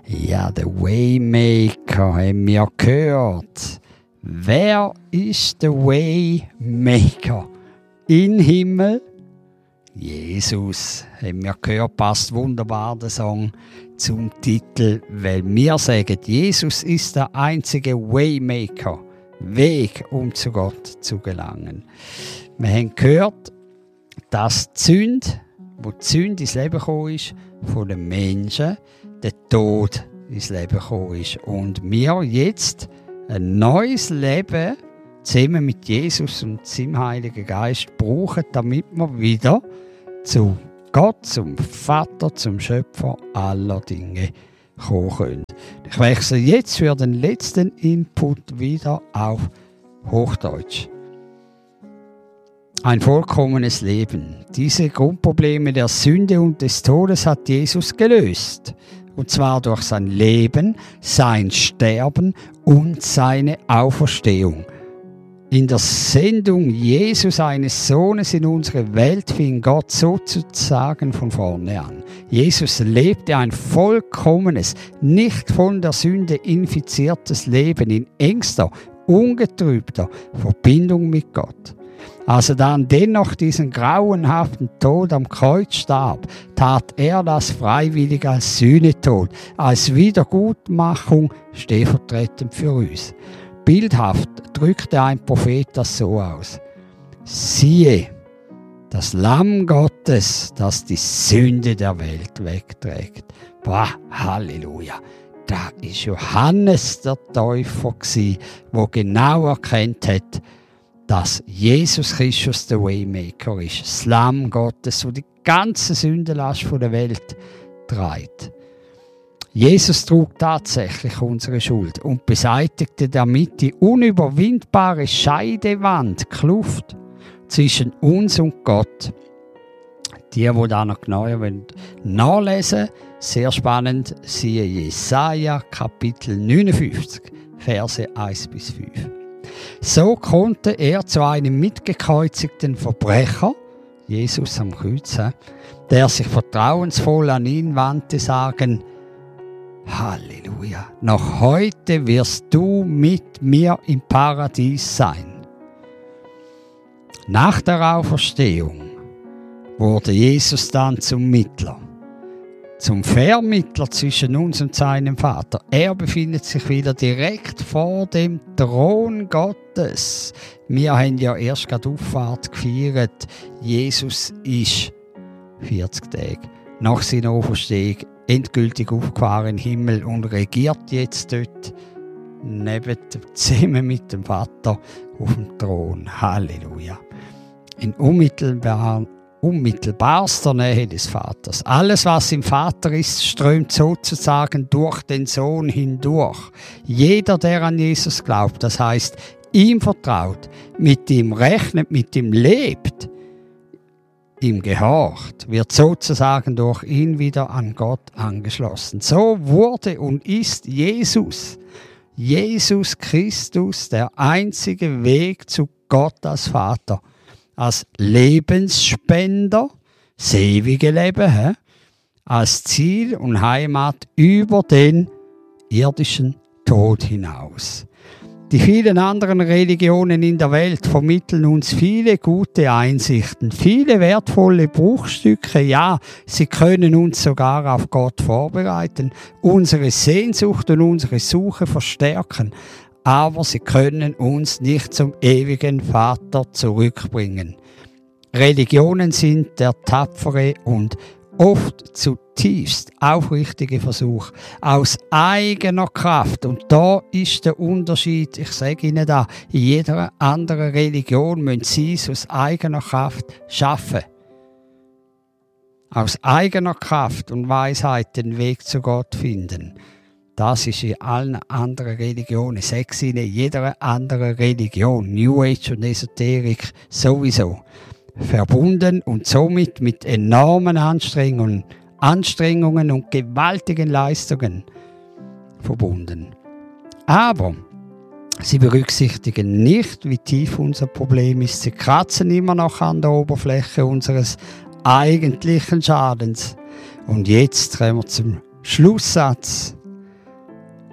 Ja, der Waymaker haben wir gehört. Wer ist der Waymaker? In Himmel? Jesus, haben wir gehört, passt wunderbar der Song zum Titel, weil wir sagen, Jesus ist der einzige Waymaker, Weg, um zu Gott zu gelangen. Wir haben gehört, dass die Sünde ins Leben gekommen ist, von den Menschen, der Tod ins Leben gekommen ist. Und wir jetzt ein neues Leben zusammen mit Jesus und seinem Heiligen Geist brauchen, damit wir wieder zu Gott, zum Vater, zum Schöpfer aller Dinge kommen können. Ich wechsle jetzt für den letzten Input wieder auf Hochdeutsch. Ein vollkommenes Leben. Diese Grundprobleme der Sünde und des Todes hat Jesus gelöst. Und zwar durch sein Leben, sein Sterben und seine Auferstehung. In der Sendung Jesu, seines Sohnes, in unsere Welt fing Gott sozusagen von vorne an. Jesus lebte ein vollkommenes, nicht von der Sünde infiziertes Leben in engster, ungetrübter Verbindung mit Gott. Als er dann dennoch diesen grauenhaften Tod am Kreuz starb, tat er das freiwillig als Sühnetod, als Wiedergutmachung stellvertretend für uns. Bildhaft drückte ein Prophet das so aus: Siehe, das Lamm Gottes, das die Sünde der Welt wegträgt. Boah, Halleluja! Da ist Johannes der Täufer gsi, wo genau erkannt hat, dass Jesus Christus der Waymaker ist, das Lamm Gottes, das die ganze Sündenlast der Welt trägt. Jesus trug tatsächlich unsere Schuld und beseitigte damit die unüberwindbare Scheidewand, Kluft zwischen uns und Gott. Die da noch genauer nachlesen wollen, sehr spannend, siehe Jesaja Kapitel 59, Verse 1-5. So konnte er zu einem mitgekreuzigten Verbrecher, Jesus am Kreuz, der sich vertrauensvoll an ihn wandte, sagen: Halleluja, noch heute wirst du mit mir im Paradies sein. Nach der Auferstehung wurde Jesus dann zum Mittler, zum Vermittler zwischen uns und seinem Vater. Er befindet sich wieder direkt vor dem Thron Gottes. Wir haben ja erst gerade Auffahrt gefeiert. Jesus ist 40 Tage nach seiner Auferstehung endgültig aufgefahren in den Himmel und regiert jetzt dort zusammen mit dem Vater auf dem Thron. Halleluja. In unmittelbarster Nähe des Vaters. Alles, was im Vater ist, strömt sozusagen durch den Sohn hindurch. Jeder, der an Jesus glaubt, das heißt, ihm vertraut, mit ihm rechnet, mit ihm lebt, ihm gehorcht, wird sozusagen durch ihn wieder an Gott angeschlossen. So wurde und ist Jesus Christus, der einzige Weg zu Gott als Vater, als Lebensspender, das ewige Leben, als Ziel und Heimat über den irdischen Tod hinaus. Die vielen anderen Religionen in der Welt vermitteln uns viele gute Einsichten, viele wertvolle Bruchstücke. Ja, sie können uns sogar auf Gott vorbereiten, unsere Sehnsucht und unsere Suche verstärken. Aber sie können uns nicht zum ewigen Vater zurückbringen. Religionen sind der tapfere und oft zutiefst aufrichtige Versuch aus eigener Kraft. Und da ist der Unterschied, ich sage Ihnen da, in jeder anderen Religion müssen Sie es aus eigener Kraft schaffen. Aus eigener Kraft und Weisheit den Weg zu Gott finden. Das ist in allen anderen Religionen, sechs in jeder anderen Religion, New Age und Esoterik sowieso, verbunden und somit mit enormen Anstrengungen und gewaltigen Leistungen verbunden. Aber sie berücksichtigen nicht, wie tief unser Problem ist. Sie kratzen immer noch an der Oberfläche unseres eigentlichen Schadens. Und jetzt kommen wir zum Schlusssatz.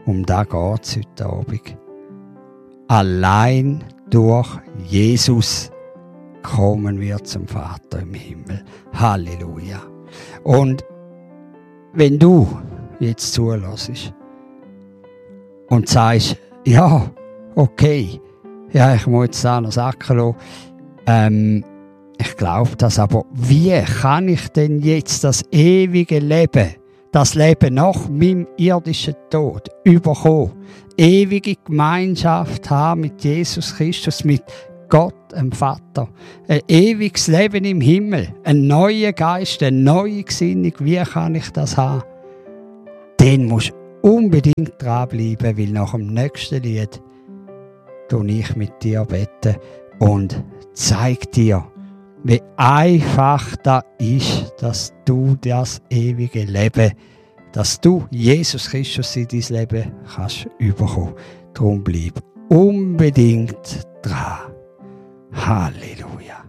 Um das geht es heute Abend. Allein durch Jesus kommen wir zum Vater im Himmel. Halleluja. Und wenn du jetzt zulässt und sagst, ja, okay, ja, ich muss jetzt da noch sacken lassen, ich glaube das, aber wie kann ich denn jetzt das ewige Leben, das Leben nach meinem irdischen Tod überkommen? Ewige Gemeinschaft haben mit Jesus Christus, mit Gott, dem Vater. Ein ewiges Leben im Himmel, ein neuer Geist, eine neue Gesinnung. Wie kann ich das haben? Den musst du unbedingt dranbleiben, weil nach dem nächsten Lied ich mit dir beten und zeig dir, wie einfach das ist, dass du das ewige Leben, dass du Jesus Christus in dein Leben kannst überkommen. Darum bleib unbedingt dran. Halleluja.